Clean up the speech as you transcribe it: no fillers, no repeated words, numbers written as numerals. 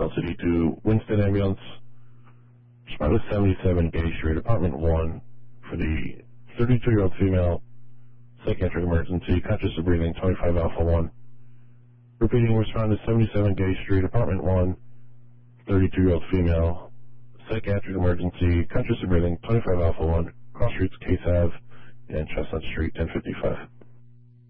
City to Winston Ambulance. Respond to 77 Gay Street, Apartment 1, for the 32-year-old female, psychiatric emergency, conscious of breathing, 25 Alpha 1. Repeating, respond to 77 Gay Street, Apartment 1, 32-year-old female, psychiatric emergency, conscious of breathing, 25 Alpha 1, Cross Streets, Case Ave, and Chestnut Street, 1055.